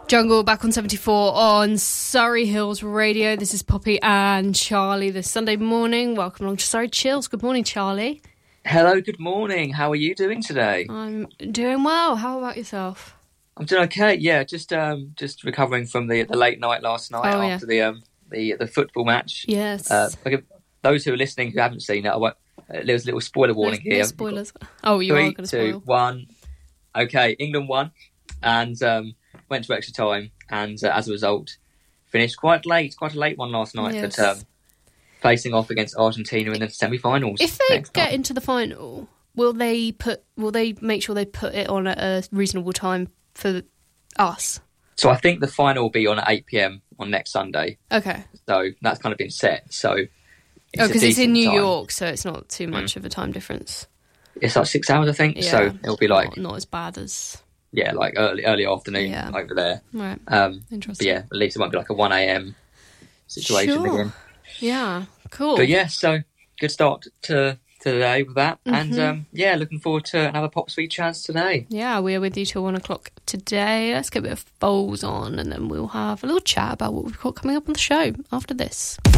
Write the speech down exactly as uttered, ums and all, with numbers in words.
Jungle back on seventy-four on Surrey Hills Radio. This is Poppy and Charlie this Sunday morning. Welcome along to Surrey Chills. Good morning, Charlie. Hello, good morning. How are you doing today? I'm doing well. How about yourself? I'm doing okay. Yeah, just um, just recovering from the the late night last night Oh, after yeah. the um the the football match. Yes. Uh, okay, those who are listening who haven't seen it, I won't, uh, there's a little spoiler warning No- no here. spoilers. Oh, you Three, are going to two, spoil. one. Okay, England won and um, went to extra time, and uh, as a result, finished quite late, quite a late one last night. Yes. But um, facing off against Argentina in the semi-finals. If they next get time. into the final, will they put? Will they make sure they put it on at a reasonable time for us? So I think the final will be on at eight p.m. on next Sunday. Okay. So that's kind of been set. So it's Oh, a because it's in decent New time. York, so it's not too much of a time difference. It's like six hours, I think. Yeah. So it'll be like not, not as bad as yeah, like early early afternoon Yeah. over there. right. Um, but Interesting. yeah, at least it won't be like a one a.m. situation Sure. again. Yeah. Cool. But yeah, so good start to today with that, and Mhm. um, yeah, looking forward to another Pop Sweet chance today. Yeah, we are with you till one o'clock today. Let's get a bit of bowls on, and then we'll have a little chat about what we've got coming up on the show after this.